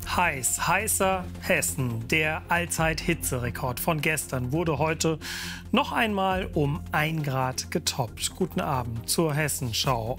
Heiß, heißer Hessen. Der Allzeit-Hitzerekord von gestern wurde heute noch einmal um 1 Grad getoppt. Guten Abend zur Hessenschau.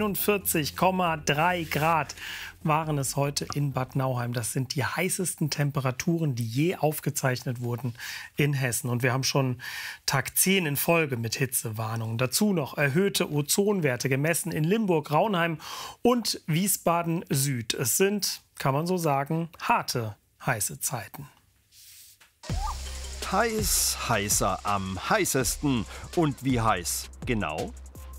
41,3 Grad waren es heute in Bad Nauheim. Das sind die heißesten Temperaturen, die je aufgezeichnet wurden in Hessen. Und wir haben schon Tag 10 in Folge mit Hitzewarnungen. Dazu noch erhöhte Ozonwerte gemessen in Limburg, Raunheim und Wiesbaden Süd. Es sind, kann man so sagen, harte, heiße Zeiten. Heiß, heißer am heißesten. Und wie heiß? Genau?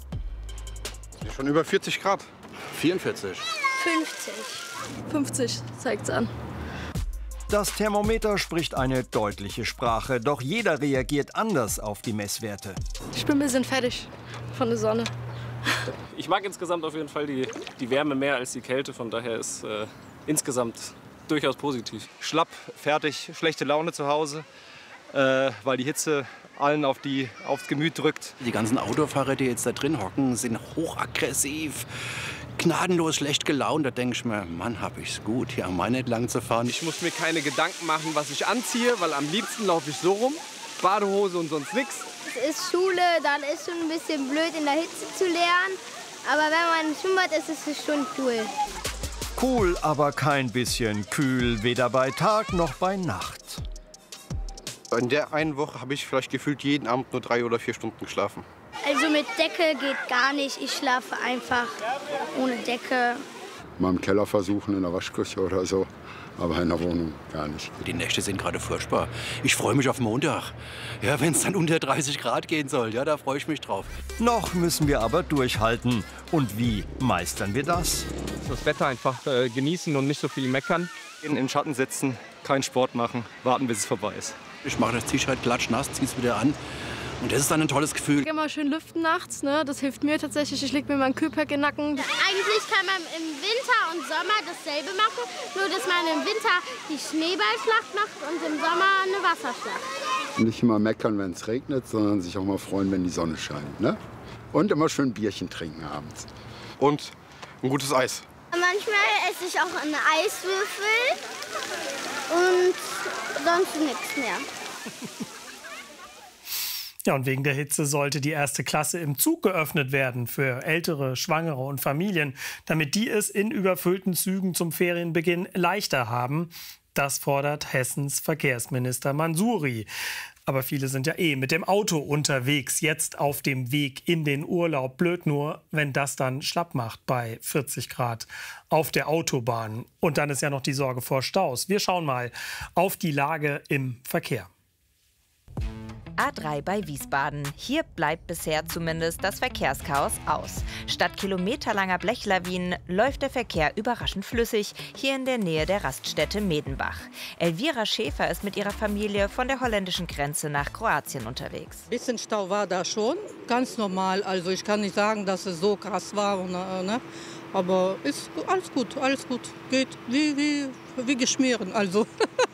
Schon über 40 Grad. 44. 50. 50 zeigt's an. Das Thermometer spricht eine deutliche Sprache, doch jeder reagiert anders auf die Messwerte. Ich bin ein bisschen fertig von der Sonne. Ich mag insgesamt auf jeden Fall die Wärme mehr als die Kälte, von daher ist insgesamt durchaus positiv. Schlapp, fertig, schlechte Laune zu Hause, weil die Hitze allen aufs Gemüt drückt. Die ganzen Autofahrer, die jetzt da drin hocken, sind hochaggressiv, gnadenlos schlecht gelaunt. Da denke ich mir, Mann, hab ich's gut, hier am Main entlang zu fahren. Ich muss mir keine Gedanken machen, was ich anziehe, weil am liebsten laufe ich so rum, Badehose und sonst nichts. Es ist Schule, dann ist schon ein bisschen blöd in der Hitze zu lernen. Aber wenn man schwimmt, ist es schon cool. Cool, aber kein bisschen kühl, weder bei Tag noch bei Nacht. In der einen Woche habe ich vielleicht gefühlt jeden Abend nur 3 oder 4 Stunden geschlafen. Also mit Decke geht gar nicht. Ich schlafe einfach ohne Decke. Mal im Keller versuchen, in der Waschküche oder so. Aber in der Wohnung gar nicht. Die Nächte sind gerade furchtbar. Ich freue mich auf Montag. Ja, wenn es dann unter 30 Grad gehen soll, ja, da freue ich mich drauf. Noch müssen wir aber durchhalten. Und wie meistern wir das? Das Wetter einfach genießen und nicht so viel meckern. In den Schatten sitzen, keinen Sport machen, warten, bis es vorbei ist. Ich mache das T-Shirt klatschnass, zieh's wieder an. Und das ist dann ein tolles Gefühl. Ich gehe mal schön lüften nachts, ne? Das hilft mir tatsächlich. Ich lege mir meinen Kühlpack in den Nacken. Eigentlich kann man im Winter und Sommer dasselbe machen, nur dass man im Winter die Schneeballschlacht macht und im Sommer eine Wasserschlacht. Nicht immer meckern, wenn es regnet, sondern sich auch mal freuen, wenn die Sonne scheint. Ne? Und immer schön ein Bierchen trinken abends. Und ein gutes Eis. Manchmal esse ich auch einen Eiswürfel und sonst nichts mehr. Ja, und wegen der Hitze sollte die 1. Klasse im Zug geöffnet werden für Ältere, Schwangere und Familien, damit die es in überfüllten Zügen zum Ferienbeginn leichter haben. Das fordert Hessens Verkehrsminister Mansouri. Aber viele sind ja mit dem Auto unterwegs, jetzt auf dem Weg in den Urlaub. Blöd nur, wenn das dann schlapp macht bei 40 Grad auf der Autobahn. Und dann ist ja noch die Sorge vor Staus. Wir schauen mal auf die Lage im Verkehr. A3 bei Wiesbaden. Hier bleibt bisher zumindest das Verkehrschaos aus. Statt kilometerlanger Blechlawinen läuft der Verkehr überraschend flüssig, hier in der Nähe der Raststätte Medenbach. Elvira Schäfer ist mit ihrer Familie von der holländischen Grenze nach Kroatien unterwegs. Ein bisschen Stau war da schon, ganz normal. Also ich kann nicht sagen, dass es so krass war, ne? Aber ist alles gut, geht wie geschmieren, also.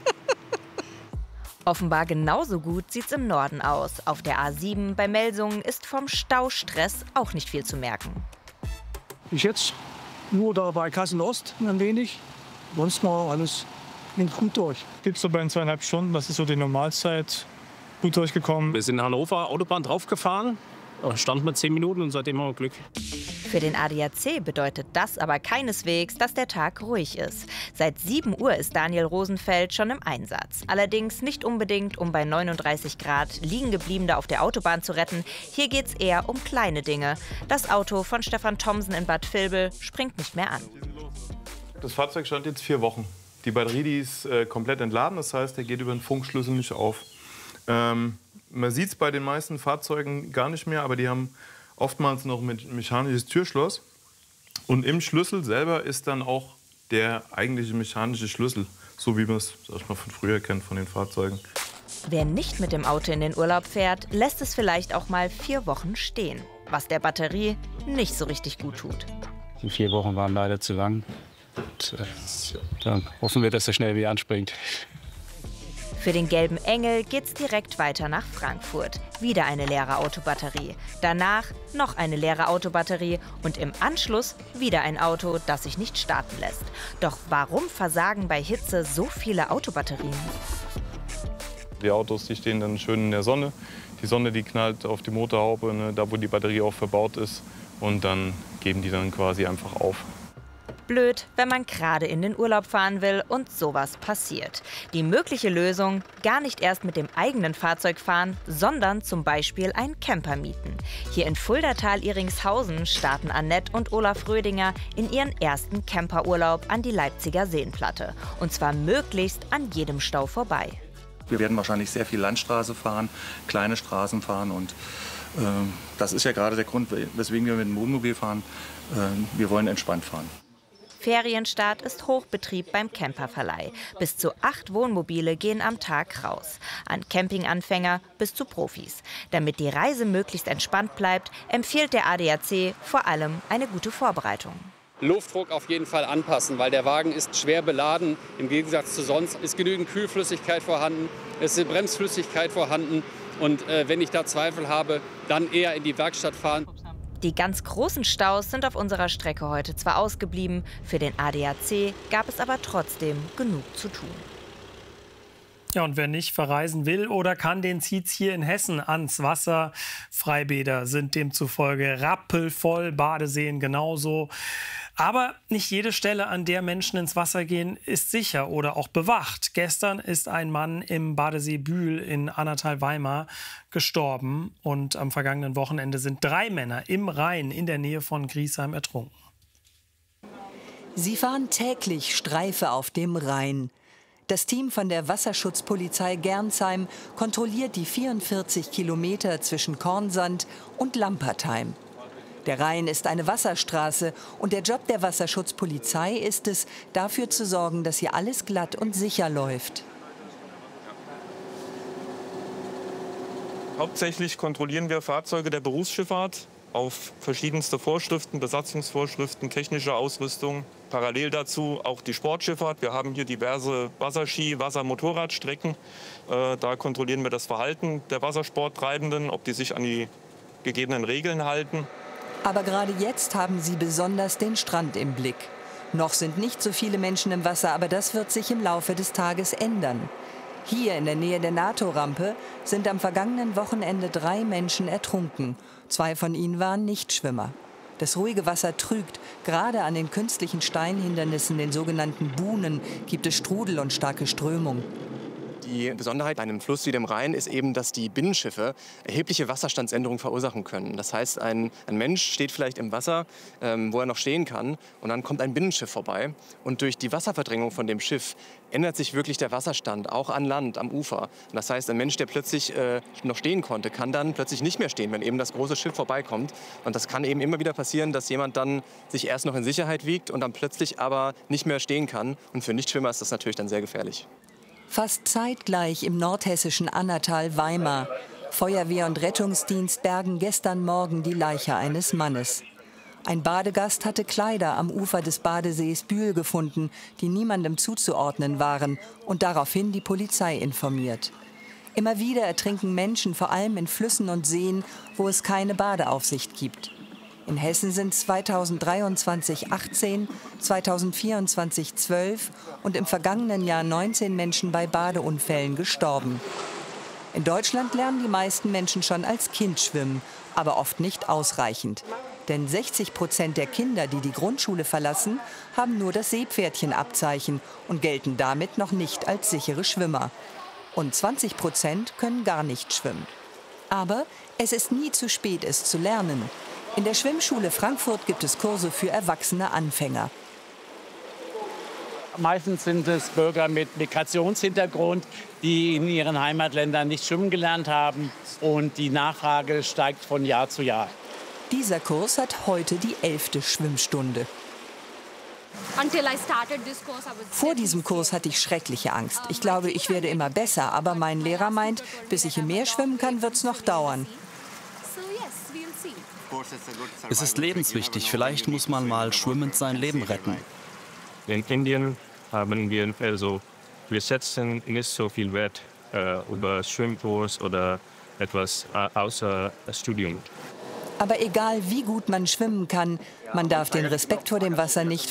Offenbar genauso gut sieht's im Norden aus. Auf der A7 bei Melsungen ist vom Staustress auch nicht viel zu merken. Ich jetzt nur da bei Kassel-Ost ein wenig, sonst noch alles gut durch. Geht so bei 2,5 Stunden, das ist so die Normalzeit, gut durchgekommen. Wir sind in Hannover Autobahn draufgefahren, stand mit 10 Minuten und seitdem haben wir Glück. Für den ADAC bedeutet das aber keineswegs, dass der Tag ruhig ist. Seit 7 Uhr ist Daniel Rosenfeld schon im Einsatz. Allerdings nicht unbedingt, um bei 39 Grad Liegengebliebene auf der Autobahn zu retten. Hier geht es eher um kleine Dinge. Das Auto von Stefan Thomsen in Bad Vilbel springt nicht mehr an. Das Fahrzeug stand jetzt 4 Wochen. Die Batterie, die ist komplett entladen, das heißt, der geht über den Funkschlüssel nicht auf. Man sieht es bei den meisten Fahrzeugen gar nicht mehr, aber die haben oftmals noch mit mechanisches Türschloss. Und im Schlüssel selber ist dann auch der eigentliche mechanische Schlüssel, so wie man es von früher kennt von den Fahrzeugen. Wer nicht mit dem Auto in den Urlaub fährt, lässt es vielleicht auch mal 4 Wochen stehen, was der Batterie nicht so richtig gut tut. Die 4 Wochen waren leider zu lang. Und, dann hoffen wir, dass er schnell wieder anspringt. Für den Gelben Engel geht's direkt weiter nach Frankfurt. Wieder eine leere Autobatterie. Danach noch eine leere Autobatterie und im Anschluss wieder ein Auto, das sich nicht starten lässt. Doch warum versagen bei Hitze so viele Autobatterien? Die Autos, die stehen dann schön in der Sonne. Die Sonne, die knallt auf die Motorhaube, ne, da wo die Batterie auch verbaut ist. Und dann geben die dann quasi einfach auf. Blöd, wenn man gerade in den Urlaub fahren will und sowas passiert. Die mögliche Lösung, gar nicht erst mit dem eigenen Fahrzeug fahren, sondern zum Beispiel einen Camper mieten. Hier in Fuldatal-Iringshausen starten Annette und Olaf Rödinger in ihren ersten Camperurlaub an die Leipziger Seenplatte. Und zwar möglichst an jedem Stau vorbei. Wir werden wahrscheinlich sehr viel Landstraße fahren, kleine Straßen fahren und das ist ja gerade der Grund, weswegen wir mit dem Wohnmobil fahren. Wir wollen entspannt fahren. Ferienstart ist Hochbetrieb beim Camperverleih. Bis zu 8 Wohnmobile gehen am Tag raus. An Campinganfänger bis zu Profis. Damit die Reise möglichst entspannt bleibt, empfiehlt der ADAC vor allem eine gute Vorbereitung. Luftdruck auf jeden Fall anpassen, weil der Wagen ist schwer beladen. Im Gegensatz zu sonst ist genügend Kühlflüssigkeit vorhanden, es ist Bremsflüssigkeit vorhanden. Und wenn ich da Zweifel habe, dann eher in die Werkstatt fahren. Die ganz großen Staus sind auf unserer Strecke heute zwar ausgeblieben, für den ADAC gab es aber trotzdem genug zu tun. Ja, und wer nicht verreisen will oder kann, den zieht's hier in Hessen ans Wasser. Freibäder sind demzufolge rappelvoll, Badeseen genauso. Aber nicht jede Stelle, an der Menschen ins Wasser gehen, ist sicher oder auch bewacht. Gestern ist ein Mann im Badesee Bühl in Annatal-Weimar gestorben. Und am vergangenen Wochenende sind 3 Männer im Rhein in der Nähe von Griesheim ertrunken. Sie fahren täglich Streife auf dem Rhein. Das Team von der Wasserschutzpolizei Gernsheim kontrolliert die 44 Kilometer zwischen Kornsand und Lampertheim. Der Rhein ist eine Wasserstraße und der Job der Wasserschutzpolizei ist es, dafür zu sorgen, dass hier alles glatt und sicher läuft. Hauptsächlich kontrollieren wir Fahrzeuge der Berufsschifffahrt auf verschiedenste Vorschriften, Besatzungsvorschriften, technische Ausrüstung. Parallel dazu auch die Sportschifffahrt. Wir haben hier diverse Wasserski-, Wassermotorradstrecken. Da kontrollieren wir das Verhalten der Wassersporttreibenden, ob die sich an die gegebenen Regeln halten. Aber gerade jetzt haben sie besonders den Strand im Blick. Noch sind nicht so viele Menschen im Wasser, aber das wird sich im Laufe des Tages ändern. Hier in der Nähe der NATO-Rampe sind am vergangenen Wochenende 3 Menschen ertrunken. 2 von ihnen waren Nichtschwimmer. Das ruhige Wasser trügt. Gerade an den künstlichen Steinhindernissen, den sogenannten Buhnen, gibt es Strudel und starke Strömung. Die Besonderheit an einem Fluss wie dem Rhein ist eben, dass die Binnenschiffe erhebliche Wasserstandsänderungen verursachen können. Das heißt, ein Mensch steht vielleicht im Wasser, wo er noch stehen kann, und dann kommt ein Binnenschiff vorbei. Und durch die Wasserverdrängung von dem Schiff ändert sich wirklich der Wasserstand, auch an Land, am Ufer. Und das heißt, ein Mensch, der plötzlich noch stehen konnte, kann dann plötzlich nicht mehr stehen, wenn eben das große Schiff vorbeikommt. Und das kann eben immer wieder passieren, dass jemand dann sich erst noch in Sicherheit wiegt und dann plötzlich aber nicht mehr stehen kann. Und für Nichtschwimmer ist das natürlich dann sehr gefährlich. Fast zeitgleich im nordhessischen Annatal-Weimar. Feuerwehr und Rettungsdienst bergen gestern Morgen die Leiche eines Mannes. Ein Badegast hatte Kleider am Ufer des Badesees Bühl gefunden, die niemandem zuzuordnen waren, und daraufhin die Polizei informiert. Immer wieder ertrinken Menschen, vor allem in Flüssen und Seen, wo es keine Badeaufsicht gibt. In Hessen sind 2023 18, 2024 12 und im vergangenen Jahr 19 Menschen bei Badeunfällen gestorben. In Deutschland lernen die meisten Menschen schon als Kind schwimmen, aber oft nicht ausreichend. Denn 60% der Kinder, die die Grundschule verlassen, haben nur das Seepferdchenabzeichen und gelten damit noch nicht als sichere Schwimmer. Und 20% können gar nicht schwimmen. Aber es ist nie zu spät, es zu lernen. In der Schwimmschule Frankfurt gibt es Kurse für erwachsene Anfänger. Meistens sind es Bürger mit Migrationshintergrund, die in ihren Heimatländern nicht schwimmen gelernt haben. Und die Nachfrage steigt von Jahr zu Jahr. Dieser Kurs hat heute die 11. Schwimmstunde. Vor diesem Kurs hatte ich schreckliche Angst. Ich glaube, ich werde immer besser. Aber mein Lehrer meint, bis ich im Meer schwimmen kann, wird es noch dauern. Es ist lebenswichtig. Vielleicht muss man mal schwimmend sein Leben retten. In Indien haben wir, wir setzen nicht so viel Wert über Schwimmkurs oder etwas außer das Studium. Aber egal wie gut man schwimmen kann, man darf den Respekt vor dem Wasser nicht